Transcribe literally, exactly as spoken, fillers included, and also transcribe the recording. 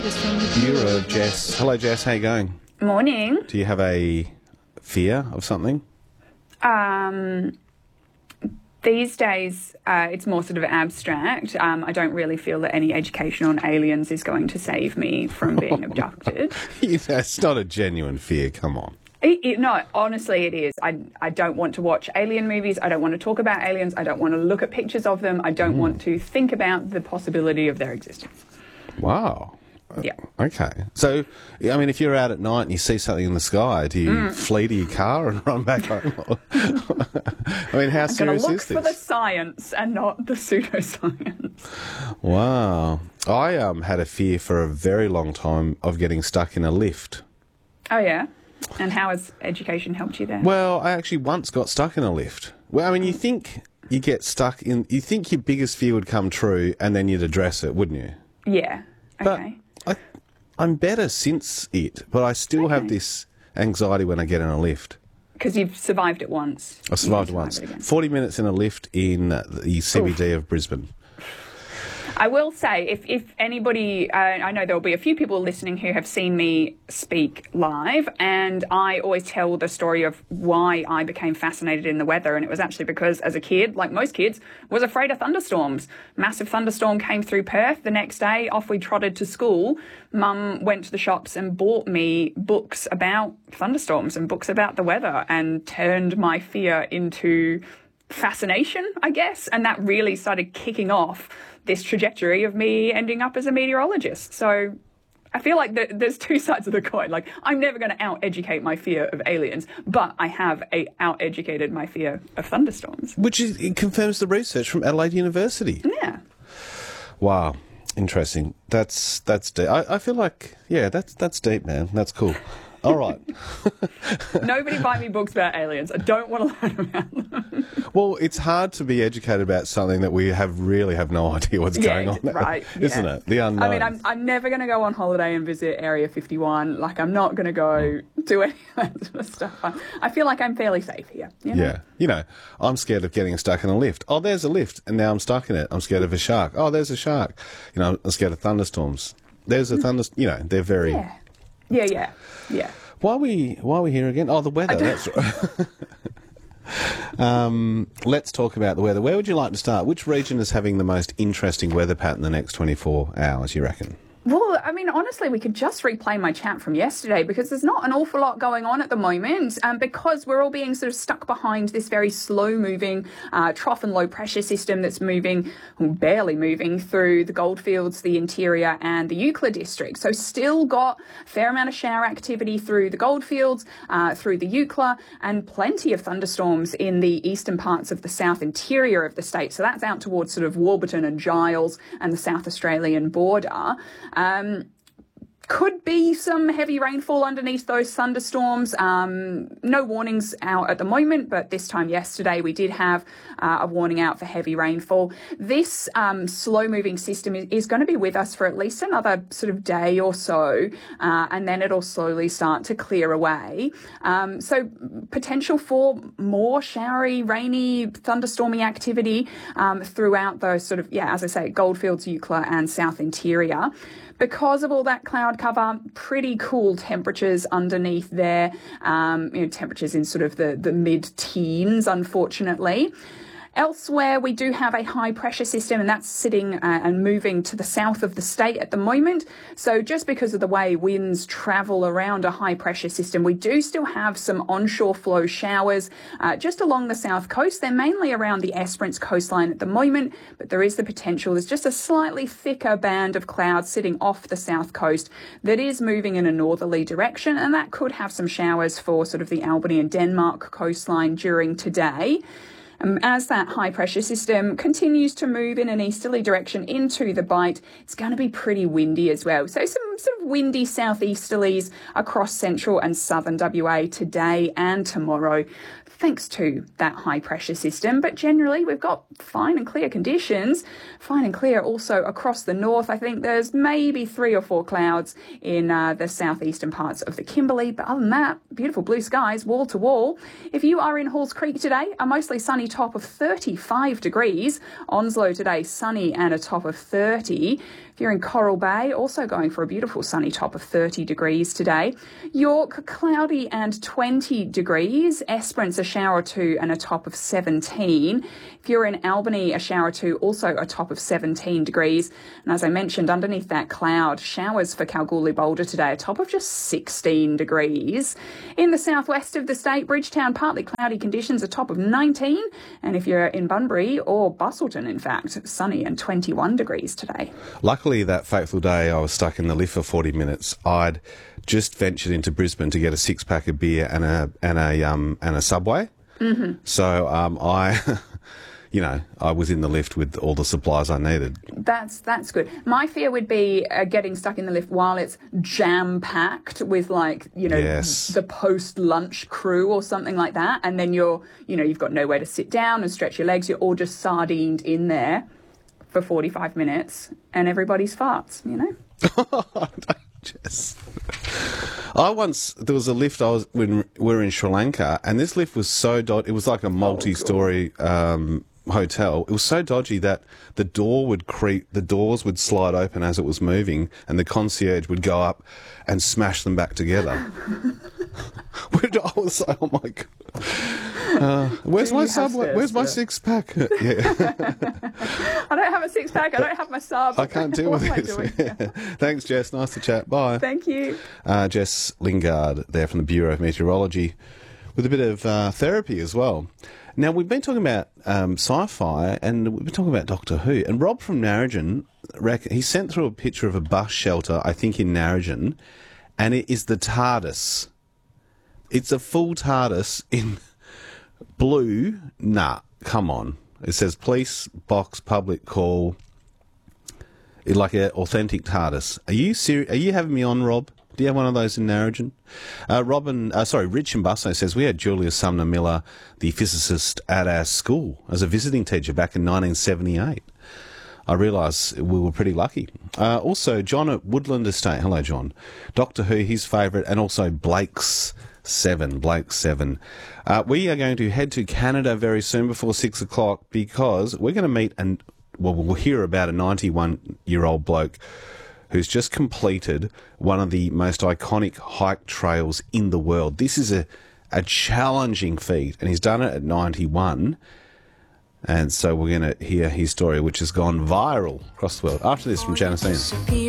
Bureau, Jess. Hello, Jess. How you going? Morning. Do you have a fear of something? Um, these days, uh, it's more sort of abstract. Um, I don't really feel that any education on aliens is going to save me from being abducted. That's not a genuine fear. Come on. It, it, no, honestly, it is. I, I don't want to watch alien movies. I don't want to talk about aliens. I don't want to look at pictures of them. I don't mm. want to think about the possibility of their existence. Wow. Yeah. Okay. So, I mean, if you're out at night and you see something in the sky, do you mm. flee to your car and run back home? I mean, how I'm serious look is this? For the science and not the pseudoscience. Wow. I um had a fear for a very long time of getting stuck in a lift. Oh, yeah? And how has education helped you there? Well, I actually once got stuck in a lift. Well, I mean, you think you get stuck in... You think your biggest fear would come true and then you'd address it, wouldn't you? Yeah. Okay. But I, I'm better since it, but I still okay. have this anxiety when I get in a lift. Because you've survived it once. I survived it once. forty minutes in a lift in the C B D Oof. Of Brisbane. I will say, if, if anybody, uh, I know there will be a few people listening who have seen me speak live, and I always tell the story of why I became fascinated in the weather, and it was actually because as a kid, like most kids, was afraid of thunderstorms. Massive thunderstorm came through Perth. The next day, off we trotted to school. Mum went to the shops and bought me books about thunderstorms and books about the weather and turned my fear into fascination, I guess, and that really started kicking off this trajectory of me ending up as a meteorologist. So I feel like the, there's two sides of the coin. Like, I'm never going to out-educate my fear of aliens, but I have a out-educated my fear of thunderstorms. Which is, it confirms the research from Adelaide University. Yeah. Wow. Interesting. That's that's deep. I, I feel like, yeah, that's that's deep, man. That's cool. All right. Nobody buy me books about aliens. I don't want to learn about them. Well, it's hard to be educated about something that we have really have no idea what's yeah, going on there, right, isn't yeah. it? The unknown. I mean, I'm, I'm never going to go on holiday and visit Area fifty-one. Like, I'm not going to go do any of that sort of stuff. I, I feel like I'm fairly safe here. You know? Yeah. You know, I'm scared of getting stuck in a lift. Oh, there's a lift, and now I'm stuck in it. I'm scared of a shark. Oh, there's a shark. You know, I'm scared of thunderstorms. There's a thunderstorm. You know, they're very... Yeah, yeah, yeah. yeah. Why are we, why are we here again? Oh, the weather. That's right. um, let's talk about the weather. Where would you like to start? Which region is having the most interesting weather pattern the next twenty-four hours, you reckon? Well, I mean, honestly, we could just replay my chat from yesterday because there's not an awful lot going on at the moment um, because we're all being sort of stuck behind this very slow-moving uh, trough and low-pressure system that's moving, well, barely moving, through the Goldfields, the interior and the Eucla district. So still got a fair amount of shower activity through the Goldfields, uh, through the Eucla, and plenty of thunderstorms in the eastern parts of the south interior of the state. So that's out towards sort of Warburton and Giles and the South Australian border. Um, could be some heavy rainfall underneath those thunderstorms. Um, no warnings out at the moment, but this time yesterday we did have uh, a warning out for heavy rainfall. This um, slow-moving system is, is going to be with us for at least another sort of day or so, uh, and then it'll slowly start to clear away. Um, so potential for more showery, rainy, thunderstormy activity um, throughout those sort of, yeah, as I say, Goldfields, Eucla and South Interior. Because of all that cloud cover, pretty cool temperatures underneath there, um, you know, temperatures in sort of the, the mid-teens, unfortunately. Elsewhere, we do have a high pressure system, and that's sitting uh, and moving to the south of the state at the moment. So just because of the way winds travel around a high pressure system, we do still have some onshore flow showers uh, just along the south coast. They're mainly around the Esperance coastline at the moment, but there is the potential. There's just a slightly thicker band of clouds sitting off the south coast that is moving in a northerly direction, and that could have some showers for sort of the Albany and Denmark coastline during today. Um, as that high-pressure system continues to move in an easterly direction into the Bight, it's going to be pretty windy as well. So some sort of windy southeasterlies across central and southern W A today and tomorrow, thanks to that high-pressure system. But generally, we've got fine and clear conditions. Fine and clear also across the north. I think there's maybe three or four clouds in uh, the southeastern parts of the Kimberley. But other than that, beautiful blue skies, wall to wall. If you are in Halls Creek today, a mostly sunny top of thirty-five degrees. Onslow today, sunny and a top of thirty. If If you're in Coral Bay, also going for a beautiful sunny top of thirty degrees today. York, cloudy and twenty degrees. Esperance, a shower or two and a top of seventeen. If you're in Albany, a shower or two, also a top of seventeen degrees. And as I mentioned, underneath that cloud, showers for Kalgoorlie Boulder today, a top of just sixteen degrees. In the southwest of the state, Bridgetown, partly cloudy conditions, a top of nineteen. And if you're in Bunbury or Busselton, in fact, sunny and twenty-one degrees today. Luckily, that fateful day I was stuck in the lift for forty minutes. I'd just ventured into Brisbane to get a six-pack of beer and a and a um and a Subway. Mm-hmm. So um I, you know, I was in the lift with all the supplies I needed. That's that's good. My fear would be uh, getting stuck in the lift while it's jam-packed with, like, you know, Yes. the post-lunch crew or something like that, and then you're, you know, you've got nowhere to sit down and stretch your legs. You're all just sardined in there for forty-five minutes, and everybody's farts, you know? Jess. I once, there was a lift I was, when we were in Sri Lanka, and this lift was so dodgy, it was like a multi-story um, hotel. It was so dodgy that the door would creak, the doors would slide open as it was moving, and the concierge would go up and smash them back together. Which I was like, oh my God. Uh, where's Do my you have Subway? stairs Where's my for it? six pack? Yeah. I don't have a six-pack. I don't have my sub. I can't deal What with am I this. doing? Thanks, Jess. Nice to chat. Bye. Thank you. Uh, Jess Lingard there from the Bureau of Meteorology with a bit of uh, therapy as well. Now, we've been talking about um, sci-fi and we've been talking about Doctor Who. And Rob from Narrogin, rec- he sent through a picture of a bus shelter, I think in Narrogin, and it is the TARDIS. It's a full TARDIS in blue. Nah, come on. It says police box public call. It like an authentic TARDIS. Are you seri- Are you having me on, Rob? Do you have one of those in Narrogin? Uh, Robin, uh, sorry, Rich in Busso says we had Julia Sumner Miller, the physicist, at our school as a visiting teacher back in nineteen seventy-eight. I realise we were pretty lucky. Uh, also, John at Woodland Estate. Hello, John. Doctor Who, his favourite, and also Blake's Seven. Blake's Seven. Uh, we are going to head to Canada very soon before six o'clock because we're going to meet and well, we'll hear about a ninety-one-year-old bloke who's just completed one of the most iconic hike trails in the world. This is a, a challenging feat, and he's done it at ninety-one. And so we're going to hear his story, which has gone viral across the world. After this from Janice Ian.